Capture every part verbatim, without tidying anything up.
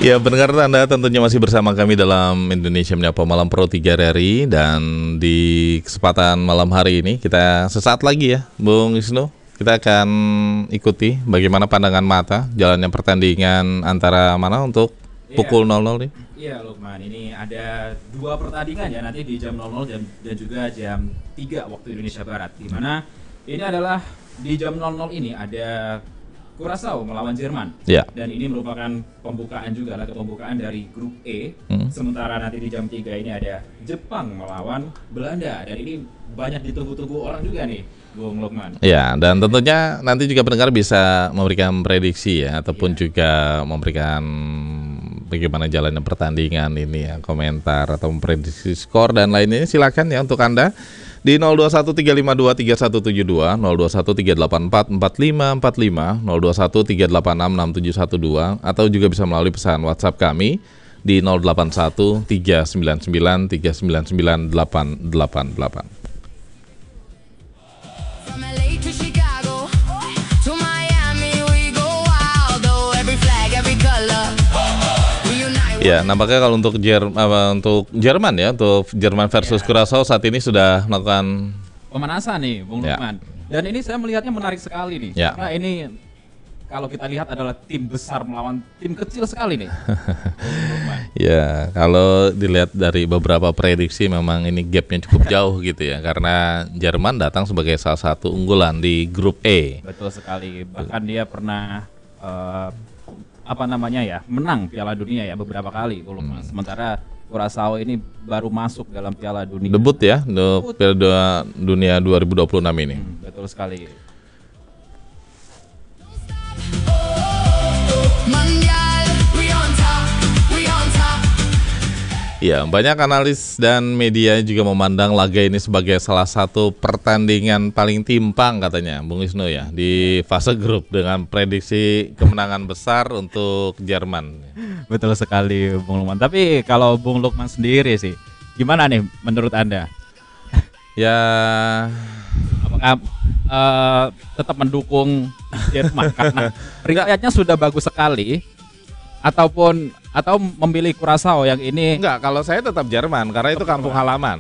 Ya, pendengar Anda tentunya masih bersama kami dalam Indonesia Menyapa Malam Pro tiga R R I. Dan di kesempatan malam hari ini kita sesaat lagi ya, Bung Wisnu, kita akan ikuti bagaimana pandangan mata jalannya pertandingan antara mana untuk pukul Iya. nol nol nih. Iya Lukman, ini ada dua pertandingan ya nanti di jam nol nol dan, dan juga jam tiga waktu Indonesia Barat. Di mana ini adalah di jam nol nol ini ada Curaçao melawan Jerman. Ya. Dan ini merupakan pembukaan juga, laga pembukaan dari grup E. Hmm. Sementara nanti di jam tiga ini ada Jepang melawan Belanda. Dan ini banyak ditunggu-tunggu orang juga nih, Bung Lukman. Ya, dan tentunya nanti juga pendengar bisa memberikan prediksi ya, ataupun Ya. juga memberikan bagaimana jalannya pertandingan ini ya, komentar atau memprediksi skor dan lainnya. Silakan ya untuk Anda di nol dua satu tiga lima dua tiga satu tujuh dua, nol dua satu tiga delapan empat empat lima empat lima, nol dua satu tiga delapan enam enam tujuh satu dua, atau juga bisa melalui pesan WhatsApp kami di nol delapan satu tiga sembilan sembilan tiga sembilan sembilan delapan delapan delapan. From L A to Chicago to Miami we go wild, oh every flag, every color. We unite. Ya, nampaknya kalau untuk Jer apa, untuk Jerman ya, untuk Jerman versus Ya. Curaçao saat ini sudah melakukan Pemanasan nih, Bung Ya. Lukman. Dan ini saya melihatnya menarik sekali nih. Ya. Karena ini kalau kita lihat adalah tim besar melawan tim kecil sekali nih. Bung Lukman. ya, kalau dilihat dari beberapa prediksi memang ini gapnya cukup jauh gitu ya, karena Jerman datang sebagai salah satu unggulan di grup E. Betul sekali. Bahkan dia pernah eh, apa namanya ya, menang Piala Dunia ya beberapa kali, Bung Lukman. Sementara Curaçao ini baru masuk dalam Piala Dunia. Debut ya untuk Piala Dunia dua ribu dua puluh enam ini. Hmm, betul sekali. Mondial, we on top, we on top. Ya, banyak analis dan media juga memandang laga ini sebagai salah satu pertandingan paling timpang katanya, Bung Wisnu ya, di fase grup dengan prediksi kemenangan besar untuk Jerman. Betul sekali, Bung Lukman. Tapi kalau Bung Lukman sendiri sih, gimana nih menurut Anda? Ya, Apakah eh, tetap mendukung Jerman karena peringkatnya sudah bagus sekali, ataupun atau memilih Curaçao yang ini? enggak, kalau saya tetap Jerman karena itu kampung halaman.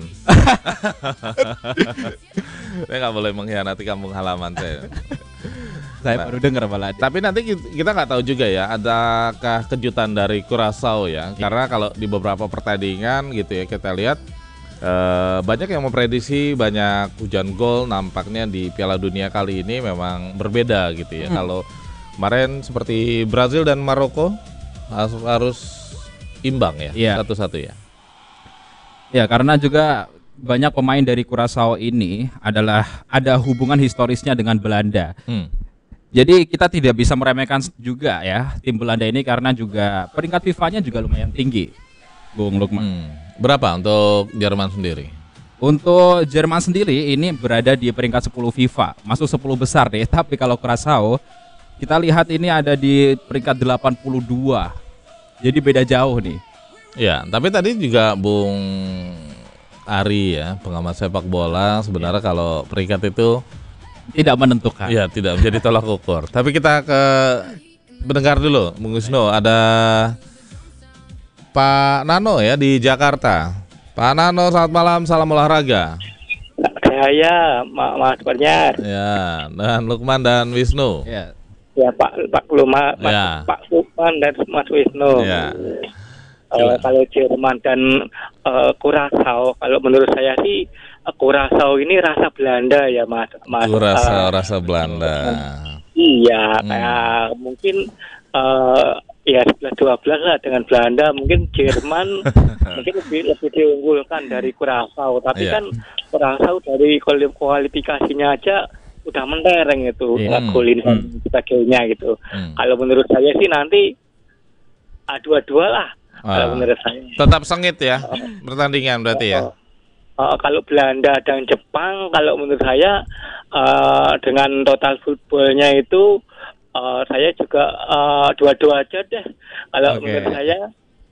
Saya nggak boleh mengkhianati kampung halaman saya. Saya Nah. baru dengar malah. Tapi nanti kita nggak tahu juga ya, adakah kejutan dari Curaçao ya? Karena kalau di beberapa pertandingan gitu ya kita lihat eh, banyak yang memprediksi banyak hujan gol. Nampaknya di Piala Dunia kali ini memang berbeda gitu ya. Hmm. Kalau kemarin seperti Brazil dan Maroko harus, harus imbang ya, Iya. satu-satu ya. Ya, karena juga banyak pemain dari Curaçao ini adalah ada hubungan historisnya dengan Belanda. Hmm. Jadi kita tidak bisa meremehkan juga ya tim Belanda ini karena juga peringkat FIFA-nya juga lumayan tinggi, Bung Lukman. Hmm. Berapa untuk Jerman sendiri? Untuk Jerman sendiri ini berada di peringkat sepuluh FIFA, masuk sepuluh besar deh. Tapi kalau Curaçao kita lihat ini ada di peringkat delapan puluh dua. Jadi beda jauh nih. Ya, tapi tadi juga Bung Ari ya, pengamat sepak bola, sebenarnya kalau peringkat itu Tidak menentukan. ya tidak menjadi tolak ukur. Tapi kita ke pendengar dulu, Bung Wisnu. Ada Pak Nano ya di Jakarta. Pak Nano, selamat malam, salam olahraga. Saya Ma- Mas Pernyar, Ya, dan Lukman dan Wisnu. Ya. ya Pak Pak Luma, Mas, Ya. Pak Lukman dan Mas Wisnu. Ya. Eh, Silakan. kalau Jerman dan eh, Curaçao, kalau menurut saya sih eh, Curaçao ini rasa Belanda ya Mas. Mas Aku rasa Eh, rasa Belanda. iya, Hmm. kayak mungkin eh, ya sebelas dua belas lah dengan Belanda. Mungkin Jerman mungkin lebih lebih diunggulkan dari Curaçao, tapi Iya. kan Curaçao dari kuali- kualifikasinya aja udah mentereng itu, Iya. yeah. golin dan sebagainya gitu. Hmm. Kalau menurut saya sih nanti ah, dua-dua lah. Ah. Kalau menurut saya. Tetap sengit ya pertandingan berarti ya. Uh, kalau Belanda dan Jepang, kalau menurut saya uh, dengan total footballnya itu uh, saya juga uh, dua-dua aja deh. Kalau Oke. menurut saya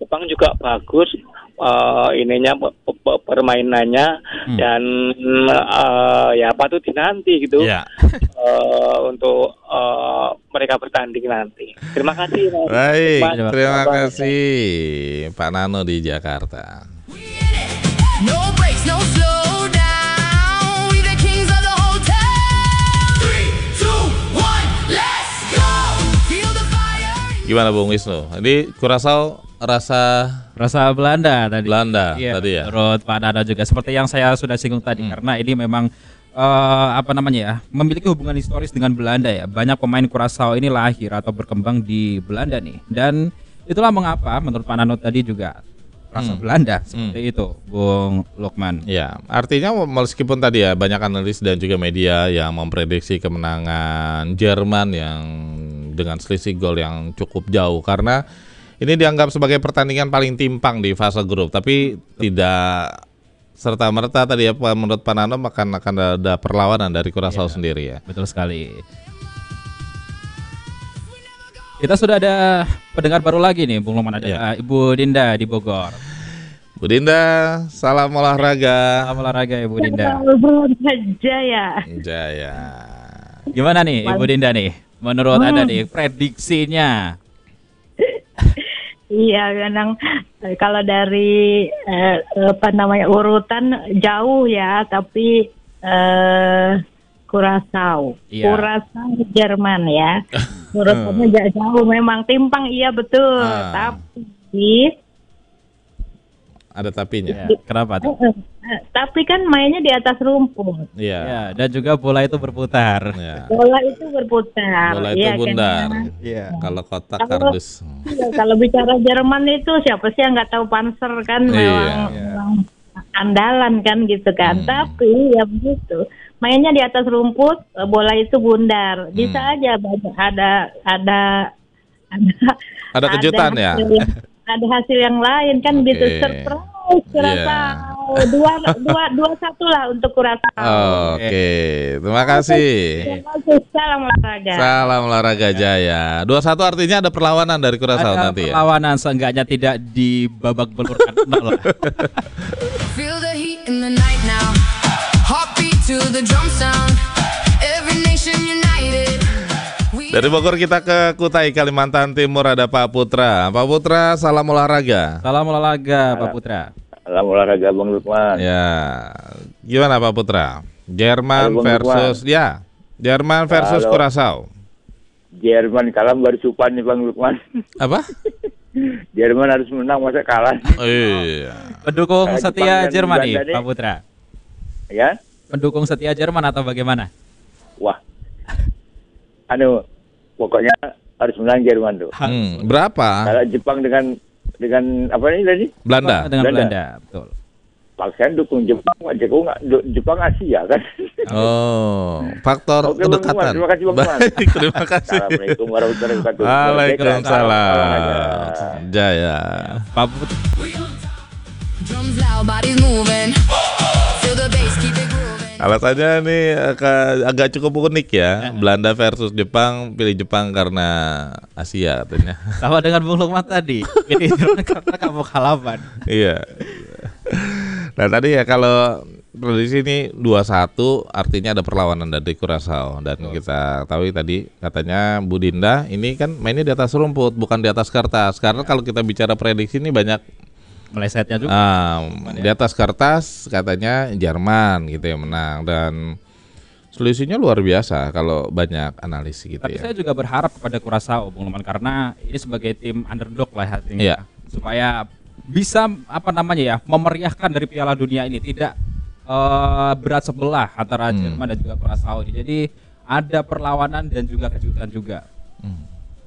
Jepang juga bagus uh, ininya pe- pe- permainannya Hmm. dan uh, ya patut dinanti gitu Ya. uh, untuk uh, mereka bertanding nanti. Terima kasih. Mas. Baik, Mas. terima Mas. kasih Pak Nano di Jakarta. No breaks, no slow down. We the kings of the hotel. Three, two, one, let's go. Feel the fire. Gimana Bung Wisnu? Ini Curaçao rasa Rasa Belanda tadi. Belanda Iya, tadi ya? menurut Pak Nana juga seperti yang saya sudah singgung tadi, Hmm. karena ini memang eh, apa namanya ya, memiliki hubungan historis dengan Belanda ya. Banyak pemain Curaçao ini lahir atau berkembang di Belanda nih, dan itulah mengapa menurut Pak Nano tadi juga rasa Hmm. Belanda seperti itu, Bung Lukman. Ya, artinya meskipun tadi ya banyak analis dan juga media yang memprediksi kemenangan Jerman yang dengan selisih gol yang cukup jauh karena ini dianggap sebagai pertandingan paling timpang di fase grup, tapi tidak serta merta tadi ya Pak, menurut Pak Nano akan akan ada perlawanan dari Curaçao Iya. sendiri ya. Betul sekali. Kita sudah ada pendengar baru lagi nih, Bung Lukman, ada Ya. eh, Ibu Dinda di Bogor. Bu Dinda, salam olahraga. Salam olahraga Ibu Dinda. Belum saja ya. Jaya. Gimana nih Ibu Dinda nih? Menurut Hmm. Anda nih prediksinya? Iya, memang eh, kalau dari eh, apa namanya urutan jauh ya, tapi eh Curaçao, Iya. Curaçao Jerman ya. Urutannya ja- jauh, memang timpang iya betul, Ah. tapi Ada tapinya. Ya, kenapa tuh? eh, eh, tapi kan mainnya di atas rumput. Iya. Ya, dan juga bola itu berputar. Ya. Bola itu berputar. Bola itu iya kan? bundar. Iya. Kalau kotak Kalau- kardus. Iya, kalau bicara Jerman itu siapa sih yang nggak tahu Panzer kan, Iya. memang, Iya. memang andalan kan gitu kan. Hmm. Tapi ya begitu, mainnya di atas rumput, eh, bola itu bundar. Bisa Hmm. aja banyak- ada ada ada Ada kejutan ya? hasil yang- ada hasil yang lain kan Oke. gitu, surprise Curaçao. Dua dua dua satu lah untuk Curaçao. Oke, terima kasih. Terima kasih. Salam olahraga. Salam olahraga Jaya. dua satu artinya ada perlawanan dari Curaçao Ada nanti ya. perlawanan, seenggaknya tidak di babak belur nol lah. Feel the heat in the night now. Heartbeat to the drum sound. Every nation united. We Dari Bogor kita ke Kutai, Kalimantan Timur ada Pak Putra. Pak Putra, salam olahraga. Salam olahraga Pak Putra. Salam olahraga Bang Lukman. Ya, gimana Pak Putra? Jerman Halo, Bang versus ya, Jerman versus Halo. Curaçao. Jerman kalah baru supan nih Bang Lukman. Apa? Jerman harus menang masa kalah. Oh, iya. Pendukung Kayak setia Jepang dan Jerman nih Belanda nih. Pak Putra. Ya, Pendukung setia Jerman atau bagaimana? wah. Anu, pokoknya harus menang Jerman tuh. Hmm, berapa? Kalau Jepang dengan dengan apa ini tadi? Belanda. Dengan Belanda. Belanda, betul. Paksain dukung Jepang, Pak Jepang nggak du- Jepang Asia kan. Oh, faktor Oke, Bang kedekatan. Lukman. Terima kasih, Bang Lukman. Baik, terima kasih. Assalamualaikum warahmatullahi wabarakatuh. Waalaikumsalam. Jaya. Pak Putra. drums loud, bodies moving. Feel the bass, keep it grooving. Alasannya ini agak, agak cukup unik ya. Belanda versus Jepang, pilih Jepang karena Asia katanya. Sama dengan Bung Lukman tadi. Pilih Jerman karena kamu halaman. Iya. Nah tadi ya kalau prediksi ini dua satu artinya ada perlawanan dari Curaçao dan kita tahu tadi katanya Bu Dinda ini kan mainnya di atas rumput bukan di atas kertas. Karena kalau kita bicara prediksi ini banyak Melesetnya juga. ah, di atas kertas katanya Jerman gitu ya menang dan selisihnya luar biasa kalau banyak analisis gitu Tapi ya. saya juga berharap kepada Curaçao, Bung Lukman, karena ini sebagai tim underdog lah artinya. Iya. Supaya bisa apa namanya ya, memeriahkan dari Piala Dunia ini, tidak eh, berat sebelah antara Hmm. Jerman dan juga Curaçao ini. Jadi ada perlawanan dan juga kejutan juga. Hmm.